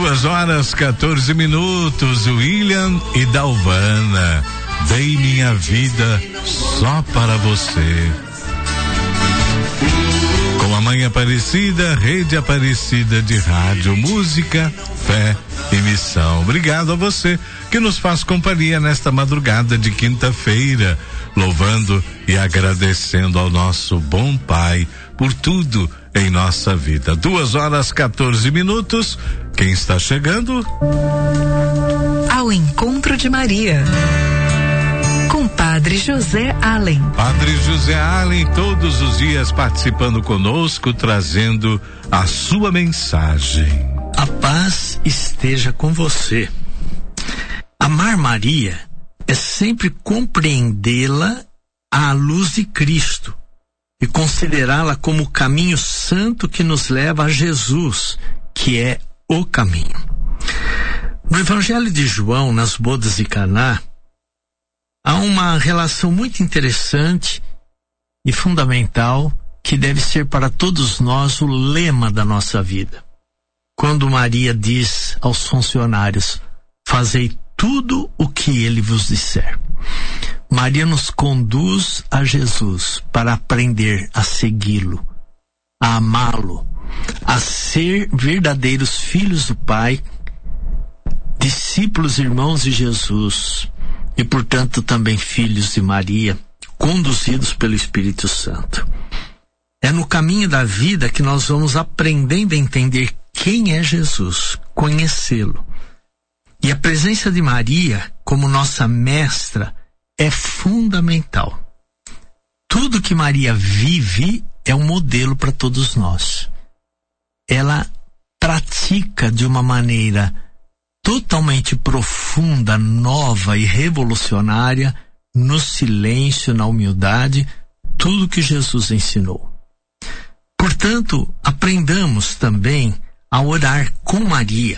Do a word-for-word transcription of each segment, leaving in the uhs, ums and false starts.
Duas horas, quatorze minutos, William e Dalvana. Dei minha vida só para você. Com a Mãe Aparecida, Rede Aparecida de Rádio, Música, Fé e Missão. Obrigado a você que nos faz companhia nesta madrugada de quinta-feira, louvando e agradecendo ao nosso bom Pai por tudo em nossa vida. Duas horas, quatorze minutos. Quem está chegando? Ao encontro de Maria, com Padre José Allen. Padre José Allen, todos os dias participando conosco, trazendo a sua mensagem. A paz esteja com você. Amar Maria é sempre compreendê-la à luz de Cristo e considerá-la como o caminho santo que nos leva a Jesus, que é o caminho. No Evangelho de João, nas bodas de Caná, há uma relação muito interessante e fundamental que deve ser para todos nós o lema da nossa vida. Quando Maria diz aos funcionários: fazei tudo o que ele vos disser. Maria nos conduz a Jesus para aprender a segui-lo, a amá-lo, a ser verdadeiros filhos do Pai, discípulos, irmãos de Jesus e, portanto, também filhos de Maria, conduzidos pelo Espírito Santo. É no caminho da vida que nós vamos aprendendo a entender quem é Jesus, conhecê-lo. E a presença de Maria como nossa mestra é fundamental. Tudo que Maria vive é um modelo para todos nós. Ela pratica de uma maneira totalmente profunda, nova e revolucionária, no silêncio, na humildade, tudo que Jesus ensinou. Portanto, aprendamos também a orar com Maria.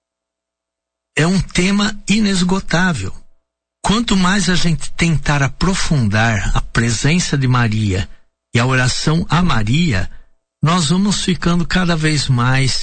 É um tema inesgotável. Quanto mais a gente tentar aprofundar a presença de Maria e a oração a Maria, nós vamos ficando cada vez mais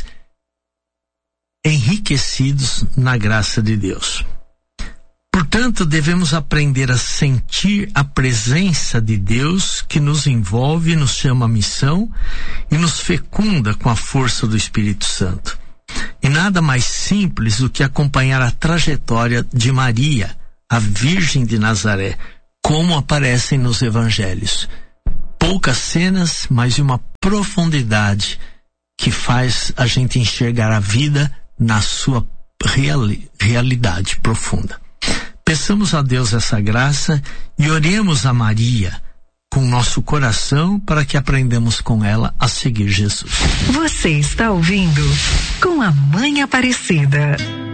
enriquecidos na graça de Deus. Portanto, devemos aprender a sentir a presença de Deus que nos envolve, nos chama a missão e nos fecunda com a força do Espírito Santo. E nada mais simples do que acompanhar a trajetória de Maria, a Virgem de Nazaré, como aparecem nos evangelhos. Poucas cenas, mas de uma profundidade que faz a gente enxergar a vida na sua reali- realidade profunda. Peçamos a Deus essa graça e oremos a Maria com nosso coração para que aprendamos com ela a seguir Jesus. Você está ouvindo Com a Mãe Aparecida.